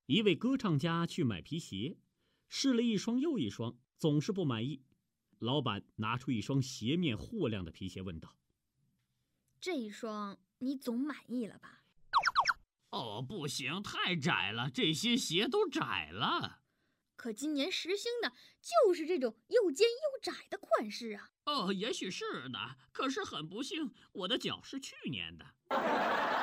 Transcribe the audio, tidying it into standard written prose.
一位歌唱家去买皮鞋，试了一双又一双，总是不满意。老板拿出一双鞋面货亮的皮鞋，问道：“ 这一双你总满意了吧？”“ 哦，不行，太窄了，这些鞋都窄了。”“ 可今年时兴的就是这种又尖又窄的款式啊。”“ 哦，也许是呢，可是很不幸，我的脚是去年的。”